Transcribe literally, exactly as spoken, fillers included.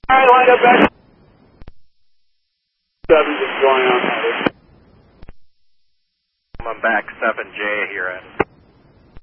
All right, line up back. Seven just going on. I'm on back seven J here at